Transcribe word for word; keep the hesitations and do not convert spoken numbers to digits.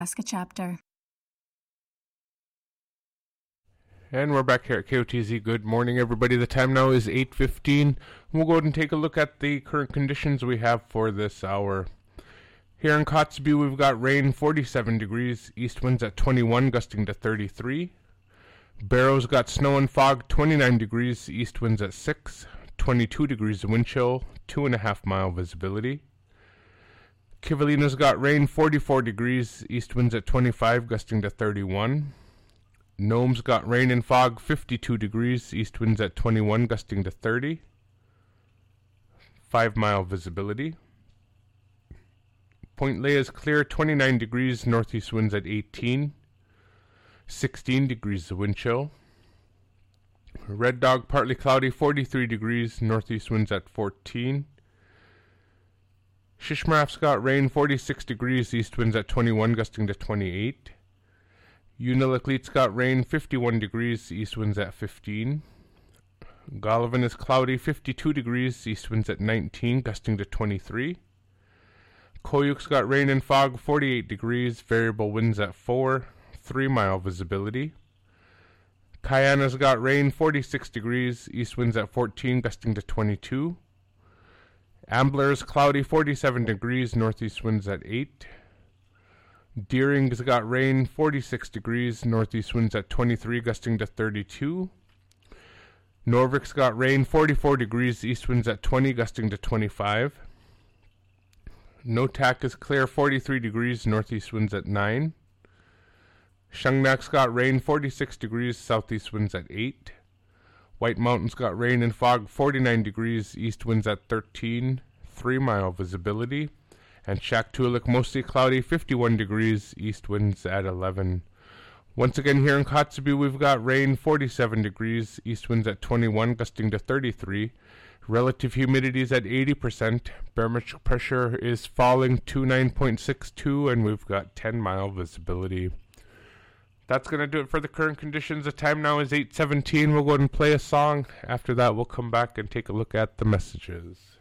Alaska chapter. And we're back here at K O T Z. Good morning, everybody. The time now is eight fifteen. We'll go ahead and take a look at the current conditions we have for this hour. Here in Kotzebue, we've got rain, forty-seven degrees, east winds at twenty-one, gusting to thirty-three. Barrow's got snow and fog, twenty-nine degrees, east winds at six, twenty-two degrees wind chill, two and a half mile visibility. Kivalina's got rain, forty-four degrees, east winds at twenty-five, gusting to thirty-one. Nome's got rain and fog, fifty-two degrees, east winds at twenty-one, gusting to thirty. five mile visibility. Point Leia's clear, twenty-nine degrees, northeast winds at eighteen. sixteen degrees the wind chill. Red Dog partly cloudy, forty-three degrees, northeast winds at fourteen. Shishmaref's got rain, forty-six degrees, east winds at twenty-one, gusting to twenty-eight. Unalakleet's got rain, fifty-one degrees, east winds at fifteen. Golovin is cloudy, fifty-two degrees, east winds at nineteen, gusting to twenty-three. Koyuk's got rain and fog, forty-eight degrees, variable winds at four, three mile visibility. Kayana's got rain, forty-six degrees, east winds at fourteen, gusting to twenty-two. Ambler's cloudy, forty-seven degrees, northeast winds at eight. Deering's got rain, forty-six degrees, northeast winds at twenty-three, gusting to thirty-two. Norvik's got rain, forty-four degrees, east winds at twenty, gusting to twenty-five. Notak is clear, forty-three degrees, northeast winds at nine. Shungnak's got rain, forty-six degrees, southeast winds at eight. White Mountain's got rain and fog, forty-nine degrees, east winds at thirteen, three mile visibility. And Shaktoolik mostly cloudy, fifty-one degrees, east winds at eleven. Once again here in Kotzebue, we've got rain, forty-seven degrees, east winds at twenty-one, gusting to thirty-three. Relative humidity is at eighty percent. Barometric pressure is falling to nine point six two, and we've got ten mile visibility. That's going to do it for the current conditions. The time now is eight seventeen. We'll go ahead and play a song. After that, we'll come back and take a look at the messages.